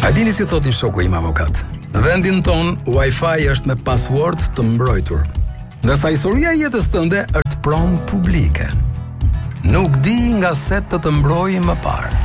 A dini si thot një shoku im avokat? Në vendin ton, Wi-Fi është me password të mbrojtur, ndërsa historia e jetës tënde është pronë publike. Nuk di nga se të mbrojë më parë.